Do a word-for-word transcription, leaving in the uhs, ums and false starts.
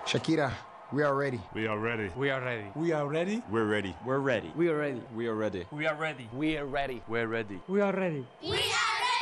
Shakira, we are ready. We are ready. We are ready. We are ready. We're ready. We're ready. We are ready. We are ready. We are ready. We are ready. We're ready. We are ready. We are